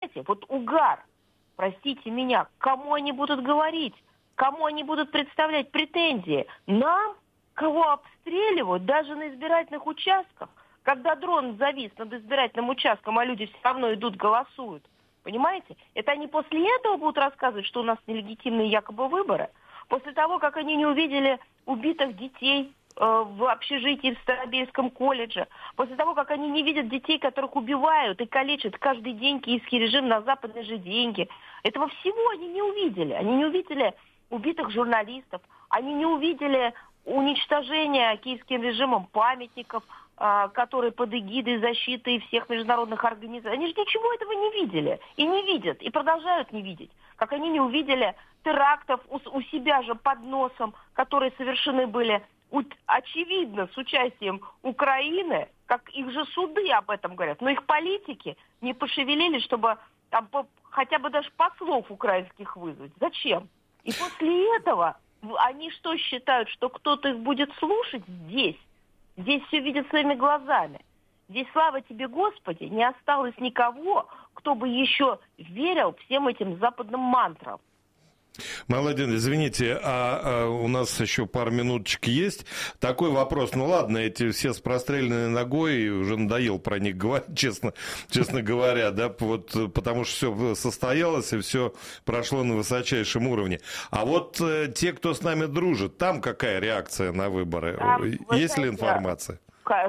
Понимаете? Вот угар. Простите меня, кому они будут говорить? Кому они будут представлять претензии? Нам, кого обстреливают, даже на избирательных участках, когда дрон завис над избирательным участком, а люди все равно идут, голосуют. Понимаете? Это они после этого будут рассказывать, что у нас нелегитимные якобы выборы? После того, как они не увидели убитых детей в общежитии в Старобельском колледже, после того, как они не видят детей, которых убивают и калечат каждый день киевский режим на западные же деньги. Этого всего они не увидели. Они не увидели убитых журналистов, они не увидели уничтожения киевским режимом памятников, которые под эгидой защиты всех международных организаций. Они же ничего этого не видели и не видят, и продолжают не видеть. Как они не увидели терактов у себя же под носом, которые совершены были очевидно с участием Украины, как их же суды об этом говорят, но их политики не пошевелились, чтобы там хотя бы даже послов украинских вызвать. Зачем? И после этого они что считают, что кто-то их будет слушать здесь? Здесь все видят своими глазами. Здесь, слава тебе, Господи, не осталось никого, кто бы еще верил всем этим западным мантрам. Владимир, извините, у нас еще пару минуточек есть. Такой вопрос. Ну ладно, эти все с простреленной ногой, уже надоел про них говорить, честно говоря, да, вот, потому что все состоялось и все прошло на высочайшем уровне. А вот те, кто с нами дружит, там какая реакция на выборы? Есть ли информация?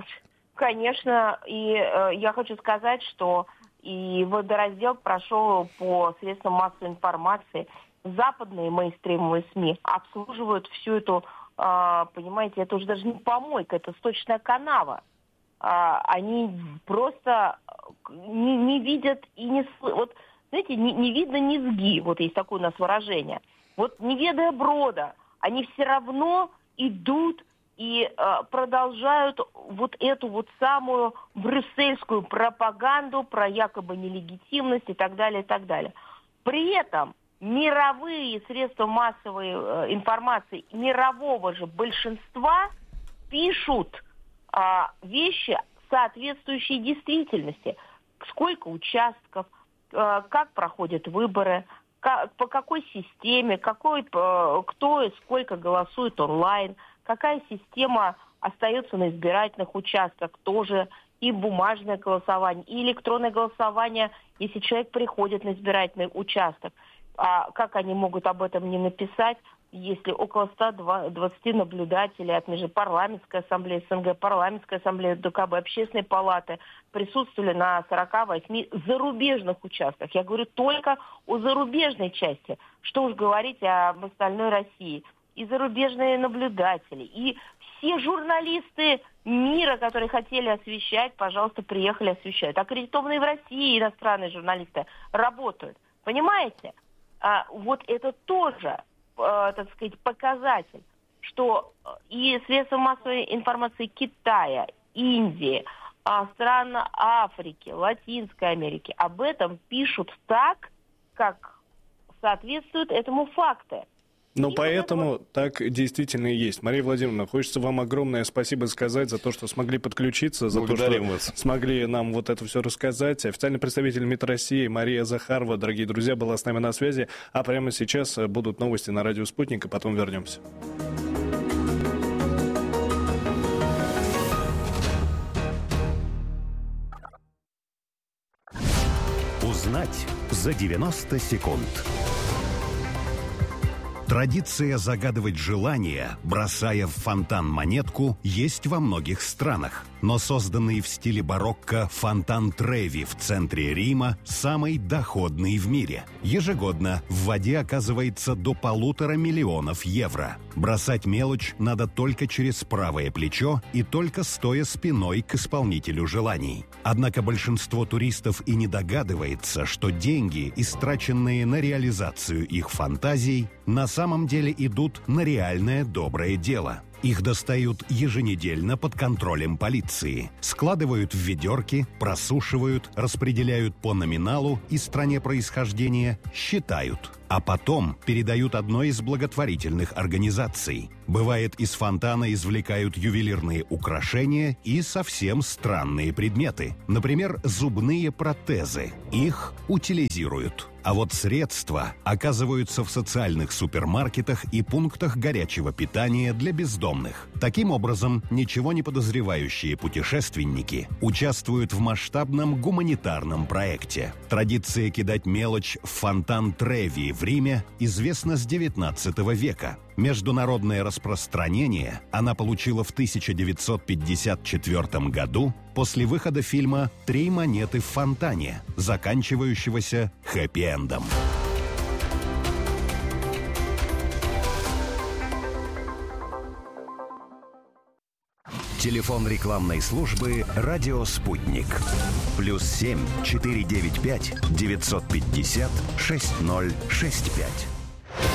Конечно, и я хочу сказать, что и водораздел прошел по средствам массовой информации. Западные мейнстримовые СМИ обслуживают всю эту, понимаете, это уже даже не помойка, это сточная канава. Они просто не видят и не слышат. Вот, знаете, не видно низги, вот есть такое у нас выражение. Вот не ведая брода, они все равно идут и продолжают вот эту вот самую брюссельскую пропаганду про якобы нелегитимность и так далее, и так далее. При этом мировые средства массовой информации мирового же большинства пишут вещи, соответствующие действительности. Сколько участков, как проходят выборы, по какой системе, кто и сколько голосует онлайн, какая система остается на избирательных участках, тоже и бумажное голосование, и электронное голосование, если человек приходит на избирательный участок. А как они могут об этом не написать, если около 120 наблюдателей от Межпарламентской ассамблеи СНГ, Парламентской ассамблеи ДКБ, Общественной палаты присутствовали на 48 зарубежных участках. Я говорю только о зарубежной части. Что уж говорить об остальной России. И зарубежные наблюдатели, и все журналисты мира, которые хотели освещать, пожалуйста, приехали освещать. Аккредитованные в России иностранные журналисты работают. Понимаете? Вот это тоже, так сказать, показатель, что и средства массовой информации Китая, Индии, стран Африки, Латинской Америки об этом пишут так, как соответствуют этому факты. Ну, поэтому так действительно и есть. Мария Владимировна, хочется вам огромное спасибо сказать за то, что смогли подключиться, за то, что вас смогли нам вот это все рассказать. Официальный представитель МИД России Мария Захарова, дорогие друзья, была с нами на связи. А прямо сейчас будут новости на радио «Спутник», и потом вернемся. Узнать за 90 секунд. Традиция загадывать желания, бросая в фонтан монетку, есть во многих странах. Но созданный в стиле барокко фонтан Треви в центре Рима самый доходный в мире. Ежегодно в воде оказывается до 1,5 миллиона евро. Бросать мелочь надо только через правое плечо и только стоя спиной к исполнителю желаний. Однако большинство туристов и не догадывается, что деньги, истраченные на реализацию их фантазий, на самом деле идут на реальное доброе дело. Их достают еженедельно под контролем полиции. Складывают в ведерки, просушивают, распределяют по номиналу и стране происхождения, считают. а потом передают одной из благотворительных организаций. Бывает, из фонтана извлекают ювелирные украшения и совсем странные предметы. Например, зубные протезы. Их утилизируют. А вот средства оказываются в социальных супермаркетах и пунктах горячего питания для бездомных. Таким образом, ничего не подозревающие путешественники участвуют в масштабном гуманитарном проекте. Традиция кидать мелочь в фонтан Треви в Риме известна с XIX века. Международное распространение она получила в 1954 году после выхода фильма «Три монеты в фонтане», заканчивающегося хэппи-эндом. Телефон рекламной службы «Радио Спутник». +7 495 950 6065.